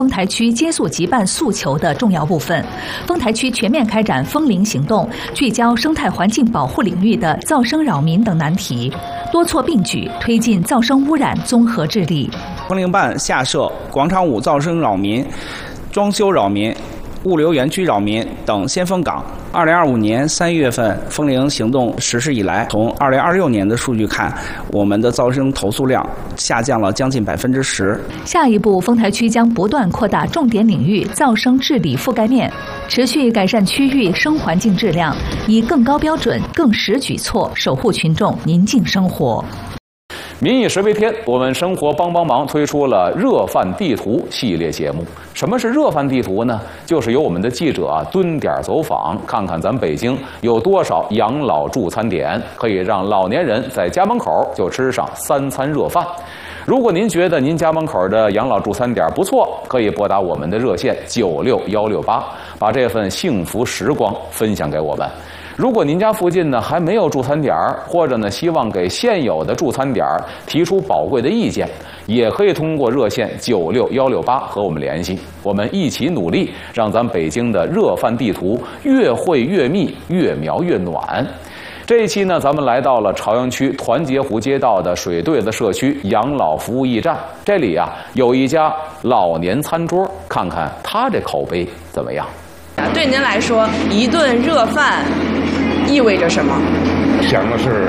丰台区接宿即办诉求的重要部分。丰台区全面开展风林行动，聚焦生态环境保护领域的噪声扰民等难题，多措并举，推进噪声污染综合治理。 风林办下设广场舞噪声扰民、装修扰民、物流园区扰民等先锋岗。2025年3月份风铃行动实施以来，从2026年的数据看，我们的噪声投诉量下降了将近10%。 下一步，丰台区将不断扩大重点领域噪声治理覆盖面，持续改善区域声环境质量，以更高标准、更实举措守护群众宁静生活。 民以食为天，我们生活帮帮忙推出了热饭地图系列节目。什么是热饭地图呢？就是由我们的记者蹲点走访，看看咱北京有多少养老助餐点，可以让老年人在家门口就吃上3餐热饭。如果您觉得您家门口的养老助餐点不错，可以拨打我们的热线96168，把这份幸福时光分享给我们。如果您家附近呢还没有助餐点，或者呢希望给现有的助餐点提出宝贵的意见，也可以通过热线96168和我们联系，我们一起努力，让咱北京的热饭地图越绘越密，越描越暖。这一期呢，咱们来到了朝阳区团结湖街道的水对子社区养老服务驿站，这里有一家老年餐桌，看看它这口碑怎么样。 对您来说，一顿热饭意味着什么？ 想的是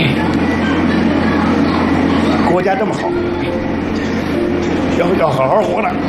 国家这么好，要好好活着，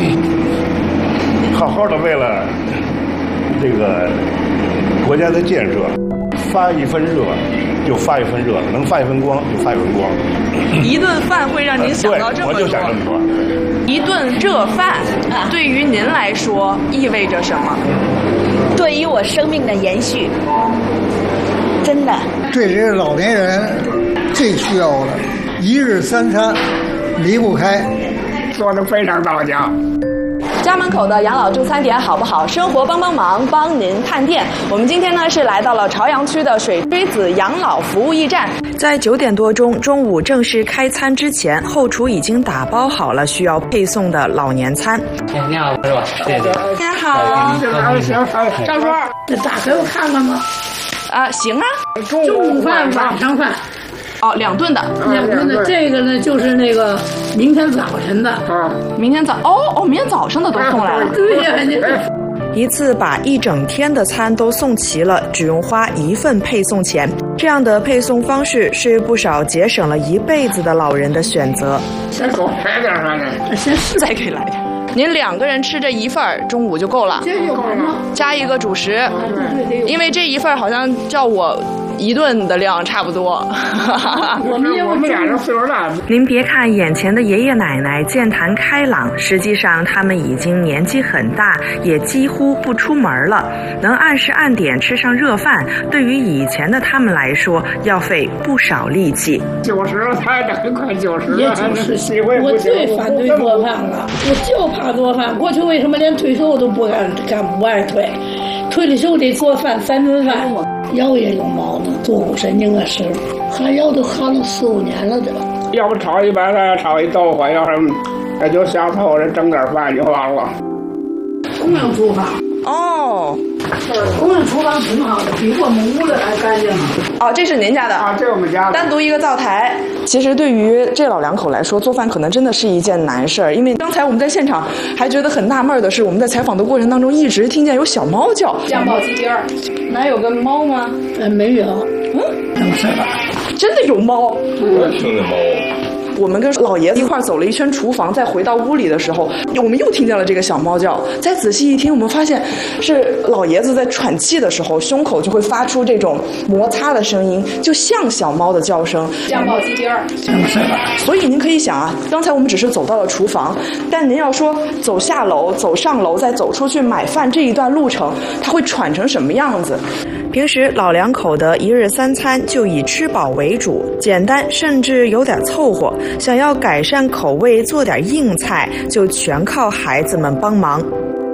好好的为了这个国家的建设发一份热就发一份热，能发一份光就发一份光。 一顿饭会让您想到这么多。 我就想这么多。 一顿热饭对于您来说意味着什么？ 对于我生命的延续，真的。 这是老年人最需要的，一日3餐离不开， 做得非常到家。 家门口的养老助餐点好不好？生活帮帮忙，帮您看店。我们今天呢是来到了朝阳区的水锥子养老服务驿站。在9点多钟，中午正式开餐之前，后厨已经打包好了需要配送的老年餐。 你好，是吧？谢谢。 大家好。 张叔，这打给我看看吗？ 行啊。 中午饭、晚上饭。 哦，2顿的。 2顿的，这个呢就是那个明天早晨的。 明天早上的都送来了。 对呀， 一次把一整天的餐都送齐了，只用花1份配送钱。这样的配送方式是不少节省了一辈子的老人的选择。 先给我来点饭呢， 再给来点。您2个人吃这1份，中午就够了。 这有吗？ 加一个主食。因为这1份好像叫我1顿的量差不多。 我们俩人岁数大。 您别看眼前的爷爷奶奶健谈开朗，实际上他们已经年纪很大，也几乎不出门了。能按时按点吃上热饭，对于以前的他们来说，要费不少力气。 90了，才得快90了。 也90，我最反对做饭了，我就怕做饭。过去为什么连退休都不爱退？退了休得做饭3顿饭。腰也有毛病，坐骨神经是，哈腰都哈了4、5年了这。 要不炒一白菜，炒一豆腐，要什么，那就下凑合整点饭就完了。 公用厨房。公用厨房挺好的，比我们屋里还干净。 这是您家的这是我们家的。 单独一个灶台。其实对于这老2口来说，做饭可能真的是一件难事儿。因为刚才我们在现场还觉得很纳闷的是，我们在采访的过程当中一直听见有小猫叫。酱爆鸡丁儿，哪有个猫吗？ 没有。没事吧？ 真的有猫。 我听见猫。 我们跟老爷子一块走了一圈厨房，再回到屋里的时候，我们又听见了这个小猫叫。再仔细一听，我们发现是老爷子在喘气的时候，胸口就会发出这种摩擦的声音，就像小猫的叫声。酱爆鸡丁儿， 没事吧？ 所以您可以想刚才我们只是走到了厨房，但您要说走下楼、走上楼，再走出去买饭这一段路程，它会喘成什么样子？平时老2口的1日3餐就以吃饱为主，简单甚至有点凑合。想要改善口味，做点硬菜，就全靠孩子们帮忙。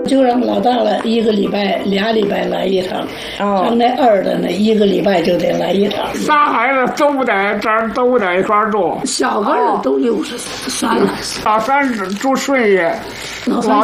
就让老大了1个礼拜、2礼拜来一趟，让那二的呢1个礼拜就得来一趟。 仨孩子都在这儿，都在一块儿住， 小个的都63了， 老三住顺义，老